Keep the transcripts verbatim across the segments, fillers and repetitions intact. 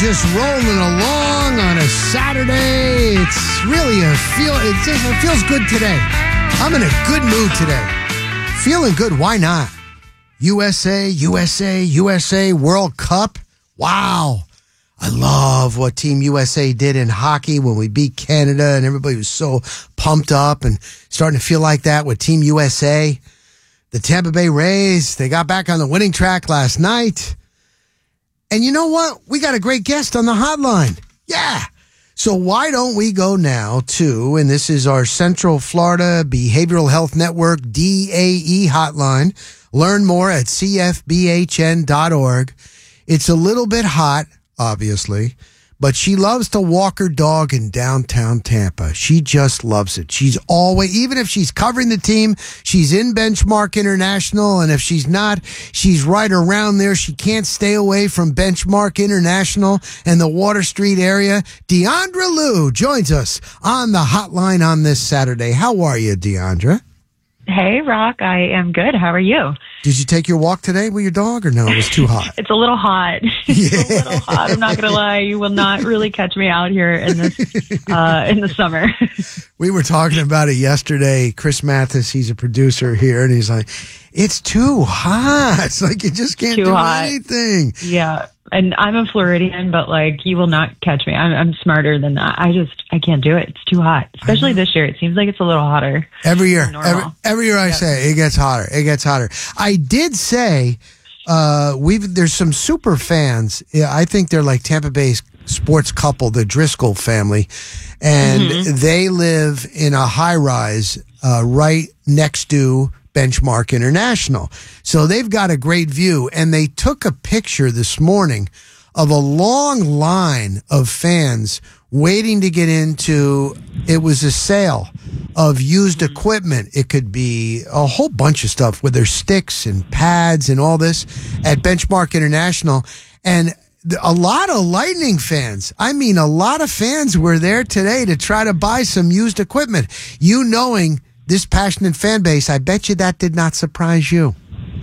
just rolling along on a Saturday. It's really a feel. It just it feels good today. I'm in a good mood today. Feeling good. Why not? U S A, U S A, U S A World Cup. Wow. I love what Team U S A did in hockey when we beat Canada, and everybody was so pumped up and starting to feel like that with Team U S A. The Tampa Bay Rays, they got back on the winning track last night. And you know what? We got a great guest on the hotline. Yeah. So why don't we go now to, and this is our Central Florida Behavioral Health Network, D A E hotline. Learn more at C F B H N dot org. It's a little bit hot, obviously, but she loves to walk her dog in downtown Tampa. She just loves it. She's always, even if she's covering the team, she's in Benchmark International, and if she's not, she's right around there. She can't stay away from Benchmark International and the Water Street area. Deandra Liu joins us on the hotline on this Saturday. How are you, Deandra? Hey, Rock. I am good. How are you? Did you take your walk today with your dog, or no? It was too hot. It's a little hot. It's Yeah. a little hot. I'm not going to lie. You will not really catch me out here in this uh, in the summer. We were talking about it yesterday. Chris Mathis, he's a producer here, and he's like, it's too hot. It's like you just can't Too do hot. anything. Yeah. And I'm a Floridian, but like you will not catch me. I'm, I'm smarter than that. I just, I can't do it. It's too hot. Especially this year. It seems like it's a little hotter. Every year. than normal. Every, every year I Yep. say it gets hotter. It gets hotter. I did say uh, we've there's some super fans. Yeah, I think they're like Tampa Bay's sports couple, the Driscoll family, and Mm-hmm. they live in a high rise uh, right next to Benchmark International. So they've got a great view, and they took a picture this morning of a long line of fans waiting to get into, it was a sale of used equipment. It could be a whole bunch of stuff with their sticks and pads and all this at Benchmark International. And th- a lot of Lightning fans, I mean, a lot of fans were there today to try to buy some used equipment. You knowing this passionate fan base, I bet you that did not surprise you.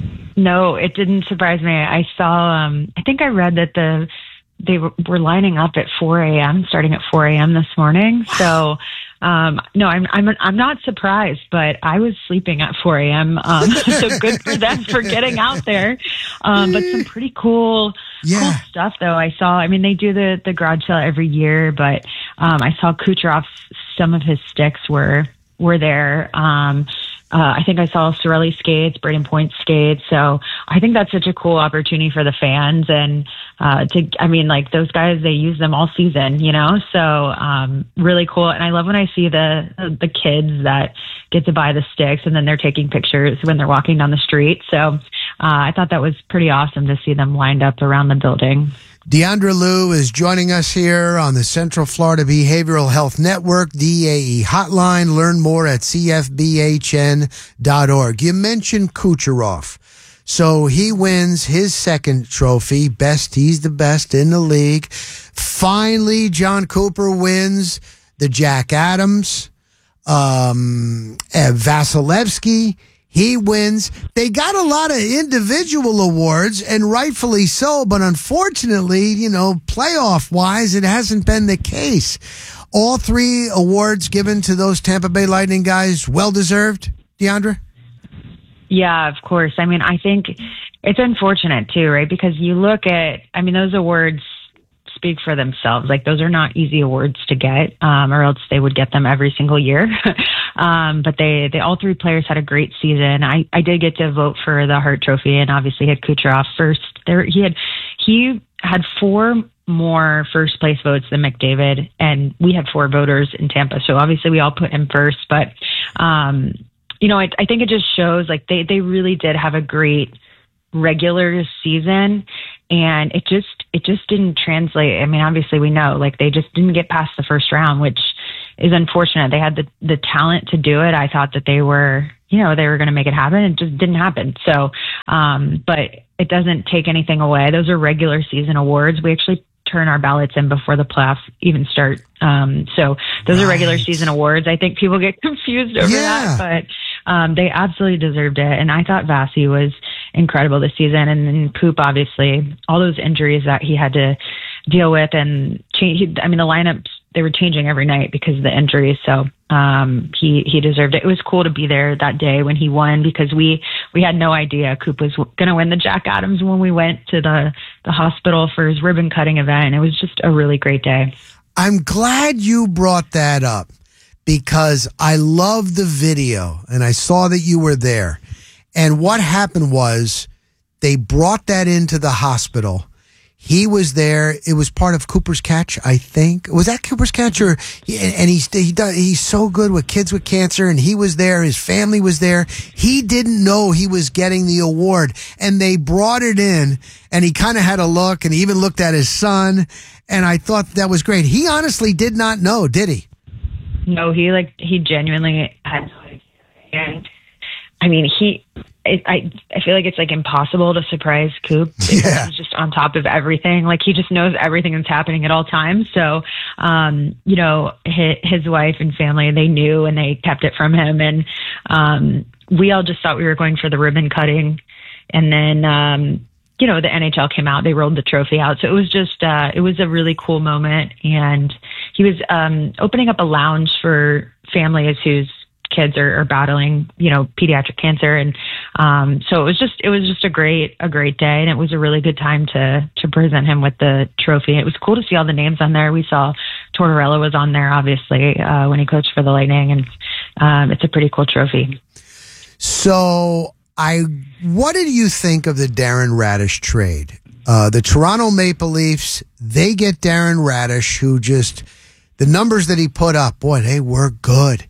No, it didn't surprise me. I saw, um, I think I read that the they were, were lining up at four a.m., starting at four a.m. this morning. So, um, no, I'm, I'm, I'm not surprised, but I was sleeping at four a.m. Um, so good for them for getting out there. Um, but some pretty cool, Yeah. cool stuff though. I saw, I mean, they do the, the garage sale every year, but, um, I saw Kucherov's, some of his sticks were, were there. Um, Uh, I think I saw Sorelli skates, Braden Point skates. So I think that's such a cool opportunity for the fans. And, uh, to, I mean, like those guys, they use them all season, you know? So, um, really cool. And I love when I see the, the kids that get to buy the sticks and then they're taking pictures when they're walking down the street. So, uh, I thought that was pretty awesome to see them lined up around the building. Deandra Liu is joining us here on the Central Florida Behavioral Health Network, D A E hotline. Learn more at C F B H N dot org. You mentioned Kucherov. So he wins his second trophy. Best, he's the best in the league. Finally, John Cooper wins the Jack Adams. Um, uh, Vasilevsky, he wins. They got a lot of individual awards, and rightfully so, but unfortunately, you know, playoff-wise, it hasn't been the case. All three awards given to those Tampa Bay Lightning guys, well-deserved, Deandra? Yeah, of course. I mean, I think it's unfortunate too, right? Because you look at, I mean, those awards speak for themselves. Like those are not easy awards to get, um, or else they would get them every single year. um, but they, they, all three players had a great season. I, I did get to vote for the Hart Trophy, and obviously had Kucherov first. There, he had, he had four more first place votes than McDavid, and we had four voters in Tampa. So obviously we all put him first, but, um, you know, I, I think it just shows like they, they really did have a great regular season, and it just it just didn't translate. I mean, obviously we know like they just didn't get past the first round, which is unfortunate. They had the the talent to do it. I thought that they were, you know, they were going to make it happen. It just didn't happen. So, um, but it doesn't take anything away. Those are regular season awards. We actually turn our ballots in before the playoffs even start. Um, so those right. are regular season awards. I think people get confused over Yeah. that, but um, they absolutely deserved it. And I thought Vasi was incredible this season. And then Coop, obviously, all those injuries that he had to deal with and change. I mean, the lineups, they were changing every night because of the injuries. So um, he, he deserved it. It was cool to be there that day when he won, because we, we had no idea Coop was going to win the Jack Adams when we went to the, the hospital for his ribbon cutting event. It was just a really great day. I'm glad you brought that up, because I love the video and I saw that you were there. And what happened was they brought that into the hospital. He was there. It was part of Cooper's Catch, I think. Was that Cooper's Catch? Or, and he's, he does, he's so good with kids with cancer, and he was there. His family was there. He didn't know he was getting the award, and they brought it in, and he kind of had a look, and he even looked at his son, and I thought that was great. He honestly did not know, did he? No, he like, he genuinely had, and I mean, he, it, I, I feel like it's like impossible to surprise Coop. Yeah. He's just on top of everything. Like, he just knows everything that's happening at all times. So, um, you know, his, his wife and family, they knew, and they kept it from him. And, um, we all just thought we were going for the ribbon cutting. And then, um, you know, the N H L came out, they rolled the trophy out. So it was just, uh, it was a really cool moment. And he was, um, opening up a lounge for families whose kids are, are battling, you know, pediatric cancer. And, um, so it was just, it was just a great, a great day. And it was a really good time to, to present him with the trophy. It was cool to see all the names on there. We saw Tortorella was on there, obviously, uh, when he coached for the Lightning, and, um, it's a pretty cool trophy. So, I, what did you think of the Darren Raddysh trade? Uh, the Toronto Maple Leafs, they get Darren Raddysh, who just, the numbers that he put up, boy, they were good.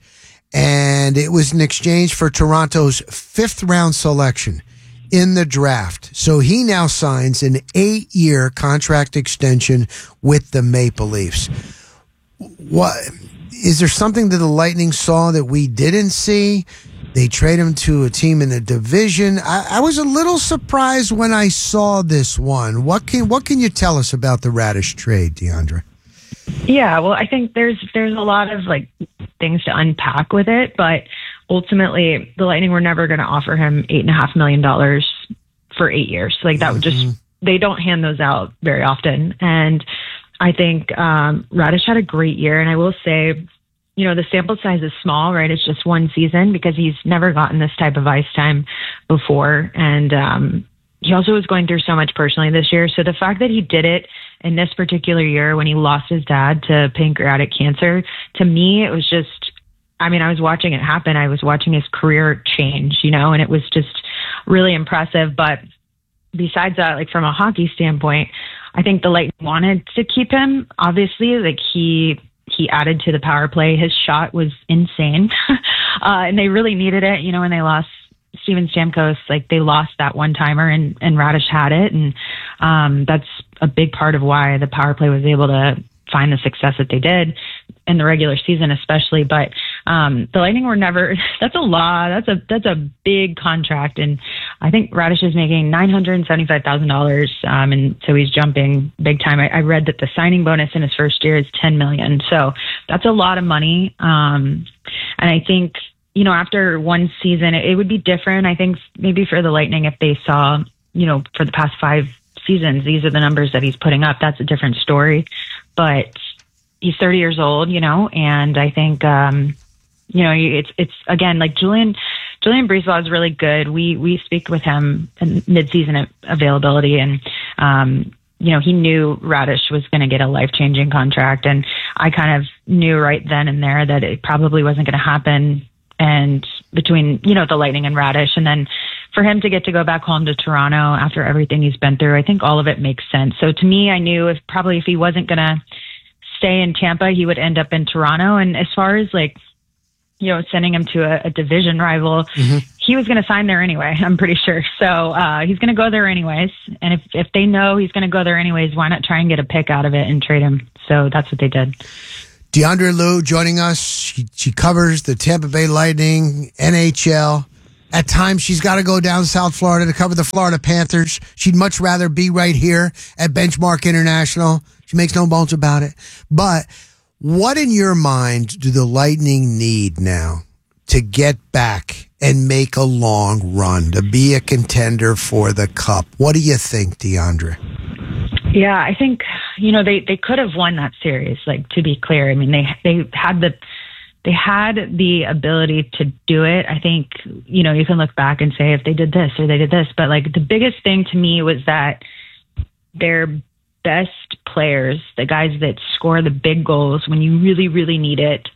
And it was in exchange for Toronto's fifth round selection in the draft. So he now signs an eight year contract extension with the Maple Leafs. What, is there something that the Lightning saw that we didn't see? They trade him to a team in the division. I, I was a little surprised when I saw this one. What can what can you tell us about the Raddysh trade, Deandra? Yeah, well, I think there's there's a lot of like things to unpack with it, but ultimately the Lightning were never going to offer him eight and a half million dollars for eight years. Like, that would just, they don't hand those out very often. And I think um, Raddysh had a great year, and I will say, you know, the sample size is small, right? It's just one season, because he's never gotten this type of ice time before. And um, he also was going through so much personally this year. So the fact that he did it in this particular year when he lost his dad to pancreatic cancer, to me, it was just, I mean, I was watching it happen. I was watching his career change, you know, and it was just really impressive. But besides that, like, from a hockey standpoint, I think the Lightning wanted to keep him. Obviously, like, he... he added to the power play. His shot was insane. uh, and they really needed it. You know, when they lost Steven Stamkos, like, they lost that one timer, and, and Raddysh had it. And um, that's a big part of why the power play was able to find the success that they did in the regular season, especially. But um, the Lightning were never, that's a lot. That's a, that's a big contract. And I think Raddysh is making nine hundred seventy-five thousand dollars. Um, and so he's jumping big time. I, I read that the signing bonus in his first year is ten million dollars. So that's a lot of money. Um, and I think, you know, after one season, it, it would be different. I think maybe for the Lightning, if they saw, you know, for the past five seasons, these are the numbers that he's putting up, that's a different story. But he's thirty years old, you know, and I think, um, you know, it's, it's again, like Julian, Julian Breezeball is really good. We, we speak with him in mid-season availability, and, um, you know, he knew Raddysh was going to get a life-changing contract. And I kind of knew right then and there that it probably wasn't going to happen. And between, you know, the Lightning and Raddysh, and then for him to get to go back home to Toronto after everything he's been through, I think all of it makes sense. So to me, I knew if probably if he wasn't going to stay in Tampa, he would end up in Toronto. And as far as like, you know, sending him to a, a division rival, mm-hmm. he was going to sign there anyway, I'm pretty sure. So uh, he's going to go there anyways. And if, if they know he's going to go there anyways, why not try and get a pick out of it and trade him? So that's what they did. Deandra Liu joining us. She, she covers the Tampa Bay Lightning, N H L. At times, she's got to go down to South Florida to cover the Florida Panthers. She'd much rather be right here at Benchmark International. She makes no bones about it. But what in your mind do the Lightning need now to get back and make a long run, to be a contender for the Cup? What do you think, Deandra? Yeah, I think, you know, they, they could have won that series. Like, to be clear, I mean, they they had the they had the ability to do it. I think, you know, you can look back and say if they did this or they did this, but like the biggest thing to me was that their best players, the guys that score the big goals when you really, really need it,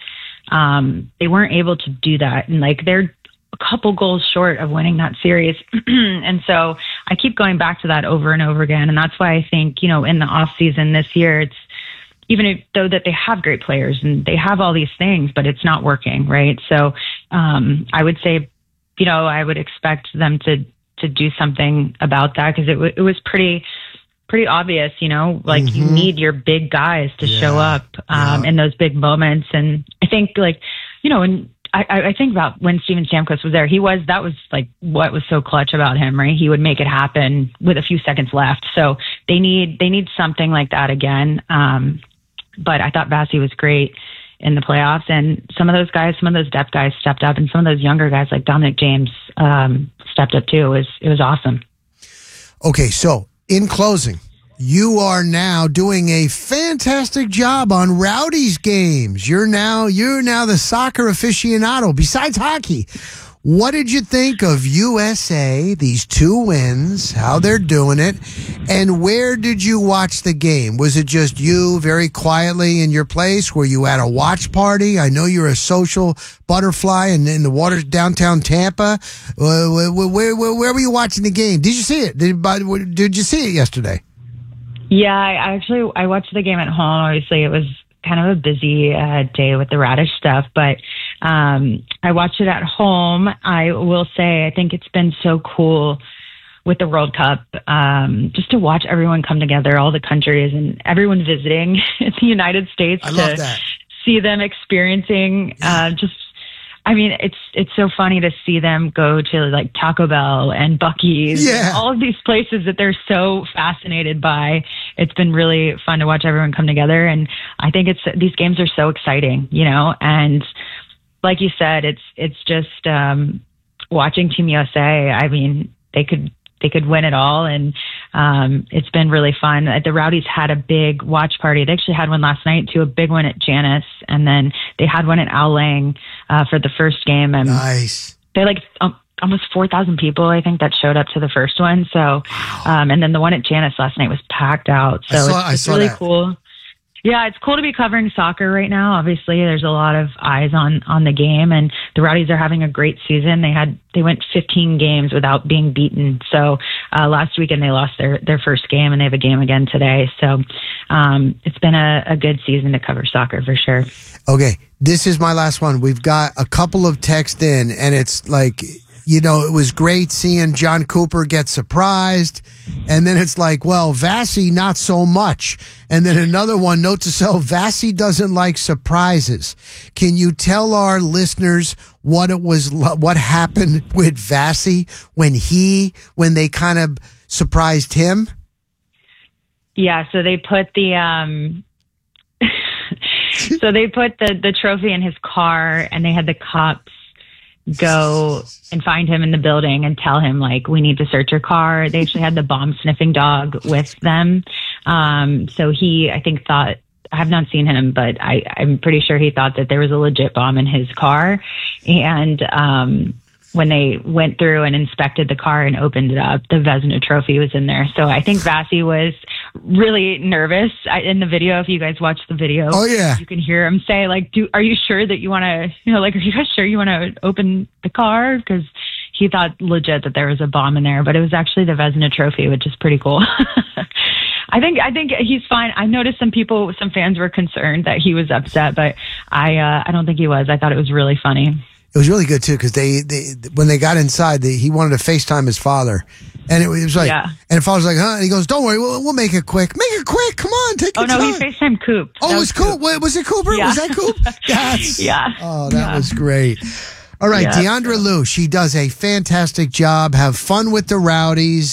um, they weren't able to do that. And like they're a couple goals short of winning that series. And so I keep going back to that over and over again. And that's why I think, you know, in the off season this year, it's, even if, though that they have great players and they have all these things, but it's not working, right? So um, I would say, you know, I would expect them to to do something about that, because it, w- it was pretty pretty obvious, you know, like mm-hmm. you need your big guys to yeah. show up um, yeah. in those big moments. And I think, like, you know, and I, I think about when Steven Stamkos was there, he was, that was like what was so clutch about him, right? He would make it happen with a few seconds left. So they need they need something like that again. Um, But I thought Vasi was great in the playoffs, and some of those guys, some of those depth guys stepped up, and some of those younger guys like Dominic James um, stepped up too. It was it was awesome. Okay, so in closing, you are now doing a fantastic job on Rowdy's games. You're now you're now the soccer aficionado. Besides hockey, what did you think of U S A, these two wins, how they're doing it, and where did you watch the game? Was it just you very quietly in your place? Were you at a watch party? I know you're a social butterfly in, in the water downtown Tampa. Uh, where, where, where, where were you watching the game? Did you see it? Did, did you see it yesterday? Yeah, I actually I watched the game at home. Obviously, it was kind of a busy uh, day with the Radish stuff, but um, I watched it at home. I will say I think it's been so cool with the World Cup, um, just to watch everyone come together, all the countries and everyone visiting the United States I to love that. See them experiencing uh, just, I mean, it's it's so funny to see them go to like Taco Bell and Buc-ee's, yeah. and all of these places that they're so fascinated by. It's been really fun to watch everyone come together, and I think it's these games are so exciting, you know. And like you said, it's it's just um, watching Team U S A. I mean, they could they could win it all, and um, it's been really fun. The Rowdies had a big watch party. They actually had one last night too, a big one at Janice, and then they had one at Al Lang uh, for the first game. And nice. They like um, almost four thousand people, I think, that showed up to the first one. So, um, and then the one at Janice last night was packed out. So I saw, it's, I it's saw really that. cool. Yeah, it's cool to be covering soccer right now. Obviously, there's a lot of eyes on, on the game, and the Rowdies are having a great season. They had they went fifteen games without being beaten. So uh, last weekend they lost their, their first game, and they have a game again today. So um, it's been a, a good season to cover soccer for sure. Okay, this is my last one. We've got a couple of texts in, and it's like, you know, it was great seeing John Cooper get surprised. And then it's like, well, Vasi, not so much. And then another one, note to self, Vasi doesn't like surprises. Can you tell our listeners what it was, what happened with Vasi when he, when they kind of surprised him? Yeah, so they put the, um, so they put the, the trophy in his car, and they had the cops go and find him in the building and tell him, like, we need to search your car. They actually had the bomb sniffing dog with them. Um, so he, I think, thought, I have not seen him, but I, I'm pretty sure he thought that there was a legit bomb in his car. And um, when they went through and inspected the car and opened it up, the Vezina trophy was in there. So I think Vasi was really nervous. I, in the video, if you guys watch the video, oh yeah, you can hear him say, like, "Do are you sure that you want to, you know, like, are you guys sure you want to open the car?" Because he thought legit that there was a bomb in there, but it was actually the Vezina trophy, which is pretty cool. I think I think he's fine. I noticed some people, some fans were concerned that he was upset, but I uh, I don't think he was. I thought it was really funny. It was really good too, because they, they when they got inside, they, he wanted to FaceTime his father, and it, it was like, yeah. and the father's like, huh? And he goes, "Don't worry, we'll, we'll make it quick. Make it quick. Come on, take your time." Oh no, time. he FaceTime Coop. Oh, that it was Coop. Wait, was it Cooper? Yeah. Was that Coop? That's yeah. Oh, that yeah. was great. All right, yeah. Deandra Lou, she does a fantastic job. Have fun with the Rowdies.